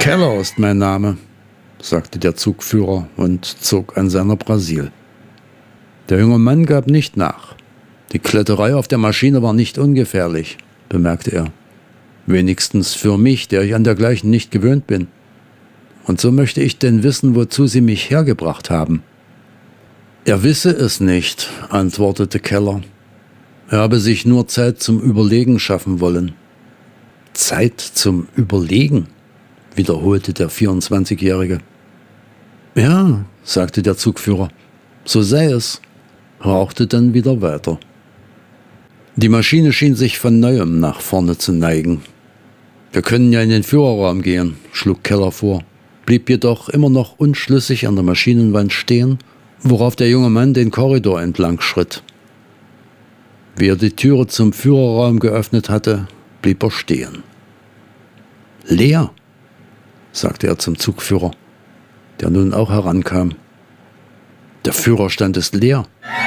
Keller ist mein Name, sagte der Zugführer und zog an seiner Brasil. Der junge Mann gab nicht nach. Die Kletterei auf der Maschine war nicht ungefährlich, bemerkte er. Wenigstens für mich, der ich an dergleichen nicht gewöhnt bin. Und so möchte ich denn wissen, wozu Sie mich hergebracht haben. Er wisse es nicht, antwortete Keller. Er habe sich nur Zeit zum Überlegen schaffen wollen. Zeit zum Überlegen, wiederholte der 24-Jährige. Ja, sagte der Zugführer, so sei es, rauchte dann wieder weiter. Die Maschine schien sich von neuem nach vorne zu neigen. Wir können ja in den Führerraum gehen, schlug Keller vor, blieb jedoch immer noch unschlüssig an der Maschinenwand stehen, worauf der junge Mann den Korridor entlang schritt. Wie er die Türe zum Führerraum geöffnet hatte, blieb er stehen. Leer, sagte er zum Zugführer, der nun auch herankam. Der Führerstand ist leer.